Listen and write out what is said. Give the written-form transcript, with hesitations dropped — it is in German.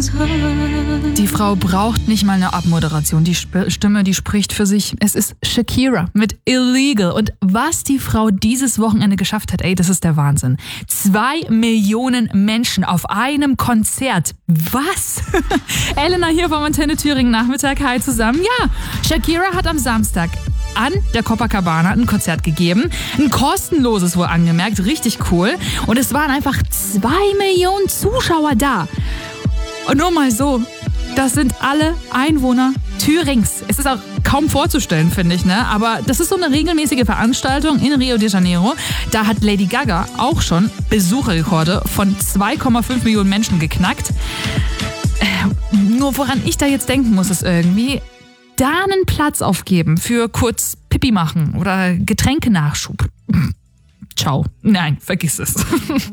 Die Frau braucht nicht mal eine Abmoderation. Die Stimme, die spricht für sich. Es ist Shakira mit Illegal. Und was die Frau dieses Wochenende geschafft hat, das ist der Wahnsinn. 2 Millionen Menschen auf einem Konzert. Was? Elena hier vom Antenne Thüringen Nachmittag. Hi zusammen. Ja, Shakira hat am Samstag an der Copacabana ein Konzert gegeben. Ein kostenloses wohl angemerkt. Richtig cool. Und es waren einfach 2 Millionen Zuschauer da. Und nur mal so, das sind alle Einwohner Thürings. Es ist auch kaum vorzustellen, finde ich, ne? Aber das ist so eine regelmäßige Veranstaltung in Rio de Janeiro. Da hat Lady Gaga auch schon Besucherrekorde von 2,5 Millionen Menschen geknackt. Nur woran ich da jetzt denken muss, ist irgendwie, da einen Platz aufgeben für kurz Pipi machen oder Getränkenachschub. Ciao. Nein, vergiss es.